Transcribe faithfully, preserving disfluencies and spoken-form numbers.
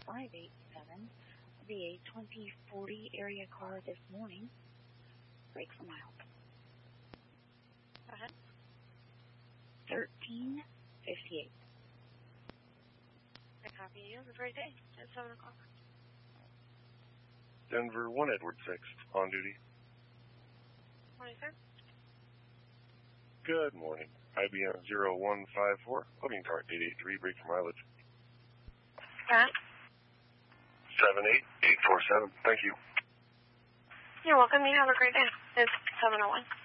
five eight seven, the A twenty forty area car this morning. Brake for miles. Go ahead. thirteen fifty-eight. I copy you. Have a great day. At seven o'clock. Denver one Edward six, on duty. Morning, sir. Good morning. I B M zero one five four, loading cart eight eight three, brake for mileage. Pat? seven eight eight four seven, thank you. You're welcome. You have a great day. It's seven oh one.